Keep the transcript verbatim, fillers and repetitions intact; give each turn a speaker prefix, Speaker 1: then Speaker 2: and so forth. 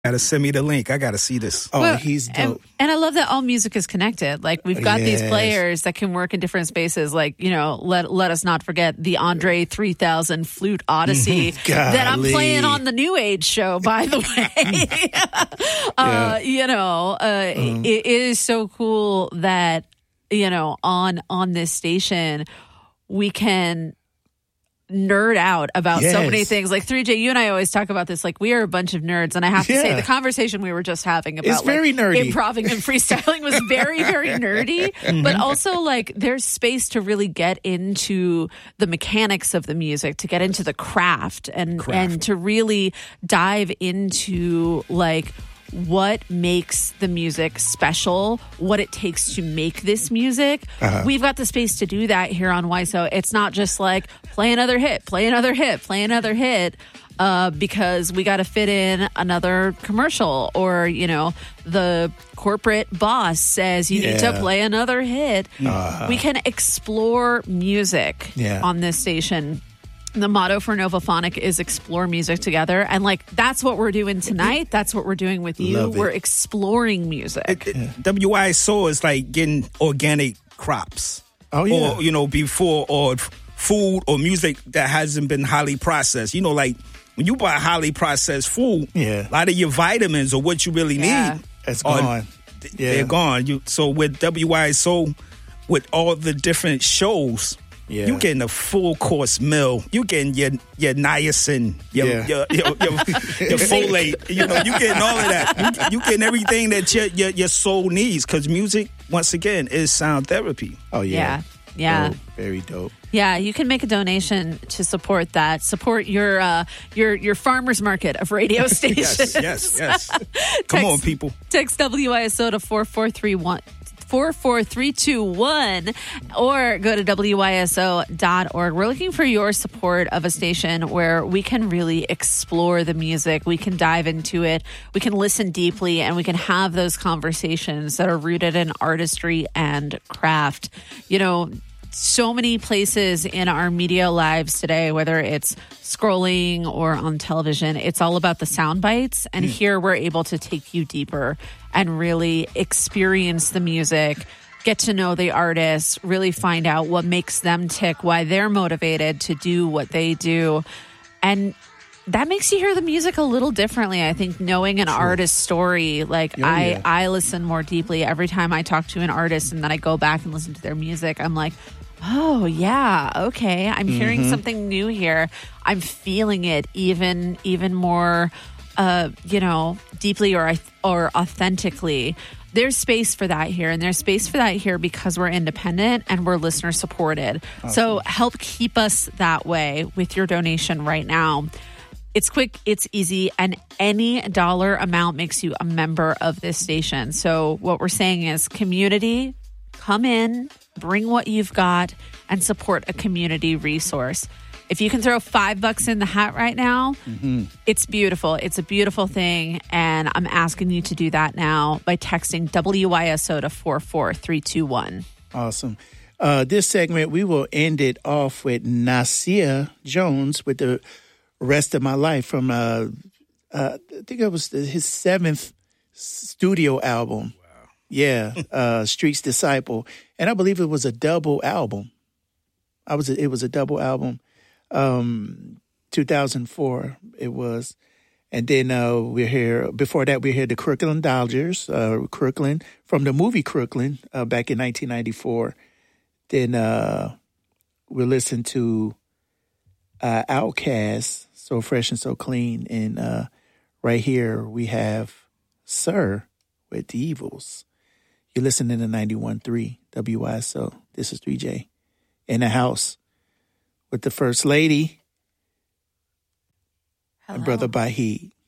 Speaker 1: Gotta send me the link. I gotta see this.
Speaker 2: Oh,
Speaker 3: Well,
Speaker 2: he's dope.
Speaker 3: And, and I love that all music is connected. Like we've got these
Speaker 2: Yes.
Speaker 3: players that can work in different spaces. Like, you know, let let us not forget the Andre three thousand Flute Odyssey that I'm
Speaker 2: Golly.
Speaker 3: playing on the New Age show, by the way. uh, you know, uh, it, it is so cool that, you know, on on this station, we can nerd out about so many
Speaker 2: Yes.
Speaker 3: things. Like three J, you and I always talk about this. Like we are a bunch of nerds, and I have to say
Speaker 2: Yeah.
Speaker 3: the conversation we were just having about
Speaker 2: It's very
Speaker 3: like,
Speaker 2: nerdy.
Speaker 3: improving and freestyling was very, very nerdy. But also like there's space to really get into the mechanics of the music, to get into the craft, and
Speaker 1: Craft.
Speaker 3: and to really dive into like what makes the music special, what it takes to make this music.
Speaker 2: Uh-huh.
Speaker 3: We've got the space to do that here on Y S O. It's not just like play another hit, play another hit, play another hit, uh, because we got to fit in another commercial, or, you know, the corporate boss says you need to
Speaker 2: Yeah.
Speaker 3: play another hit. We can explore music
Speaker 2: Yeah.
Speaker 3: on this station. The motto for Novaphonic is explore music together. And like, that's what we're doing tonight. That's what we're doing with you.
Speaker 2: Love it.
Speaker 3: We're exploring music.
Speaker 1: It- it- W I S O is like getting organic crops.
Speaker 2: Oh, yeah.
Speaker 1: Or, you know, before, or f- food or music that hasn't been highly processed. You know, like when you buy highly processed food,
Speaker 2: Yeah.
Speaker 1: a lot of your vitamins or what you really
Speaker 3: Yeah.
Speaker 1: need,
Speaker 2: It's
Speaker 1: are-
Speaker 2: gone.
Speaker 1: th-
Speaker 2: Yeah.
Speaker 1: they're gone. You So with W I S O, with all the different shows,
Speaker 2: Yeah.
Speaker 1: you getting a full course meal. You getting your your niacin, your
Speaker 2: Yeah.
Speaker 1: your, your, your, your folate. You know, you getting all of that. You, you getting everything that your your, your soul needs. Because music, once again, is sound therapy.
Speaker 2: Oh, yeah.
Speaker 3: Yeah. Yeah.
Speaker 2: Dope. Very dope.
Speaker 3: Yeah, you can make a donation to support that. Support your uh, your your farmers market of radio stations.
Speaker 1: Yes, yes, yes. Come on,
Speaker 3: Text-
Speaker 1: people.
Speaker 3: Text W I S O to four four three one. four four three two one, or go to W Y S O dot org. We're looking for your support of a station where we can really explore the music. We can dive into it. We can listen deeply, and we can have those conversations that are rooted in artistry and craft. You know, so many places in our media lives today, whether it's scrolling or on television, it's all about the sound bites. And here we're able to take you deeper and really experience the music, get to know the artists, really find out what makes them tick, why they're motivated to do what they do. And that makes you hear the music a little differently. I think knowing an artist's story, like
Speaker 2: Oh,
Speaker 3: I,
Speaker 2: yeah.
Speaker 3: I listen more deeply every time I talk to an artist, and then I go back and listen to their music. I'm like, oh yeah, okay. I'm hearing something new here. I'm feeling it even, even more, uh, you know, deeply or or authentically. There's space for that here, and there's space for that here because we're independent and we're listener supported. So help keep us that way with your donation right now. It's quick, it's easy, and any dollar amount makes you a member of this station. So what we're saying is, community, come in, bring what you've got, and support a community resource. If you can throw five bucks in the hat right now, mm-hmm. It's beautiful. It's a beautiful thing. And I'm asking you to do that now by texting W Y S O to four four three two one.
Speaker 2: Awesome. Uh, this segment, we will end it off with Nasir Jones with the rest of my life from, uh, uh, I think it was his seventh studio album. Wow. Yeah, uh, Street's Disciple. And I believe it was a double album. I was. It was a double album. Um, two thousand four it was. And then uh, we're here, before that, we're here the Crooklyn Dodgers, uh, Crooklyn, from the movie Crooklyn uh, back in nineteen ninety-four. Then uh, we listened to uh, Outkast, So Fresh and So Clean. And uh, right here we have Sir with The Evils. You're listening to ninety-one point three W Y S O. This is three J in the house with the First Lady
Speaker 3: Hello.
Speaker 2: and Brother Bahid.